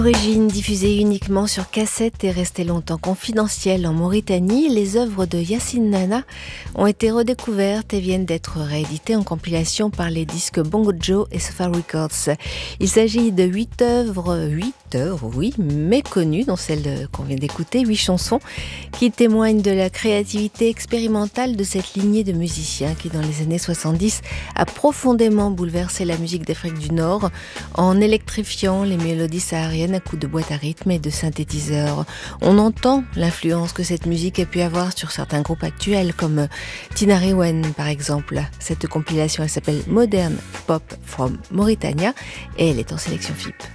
Origine diffusée uniquement sur cassette et restée longtemps confidentielle en Mauritanie, les œuvres de Yacine Nana ont été redécouvertes et viennent d'être rééditées en compilation par les disques Bongo Joe et Sofa Records. Il s'agit de 8 œuvres, oui, méconnues, dont celle qu'on vient d'écouter, 8 chansons, qui témoignent de la créativité expérimentale de cette lignée de musiciens qui, dans les années 70, a profondément bouleversé la musique d'Afrique du Nord en électrifiant les mélodies sahariennes à coups de boîte à rythme et de synthétiseurs. On entend l'influence que cette musique a pu avoir sur certains groupes actuels comme Tinariwen par exemple. Cette compilation, elle s'appelle Modern Pop from Mauritania et elle est en sélection FIP.